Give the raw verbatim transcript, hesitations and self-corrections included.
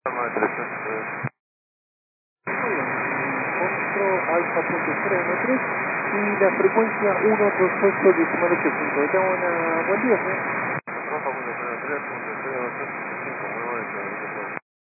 Muy bien. Foxtrot Alfa punto cero uno tres y la frecuencia uno dos ocho diecinueve ochenta y cinco. Tengo una... Buen día, señor.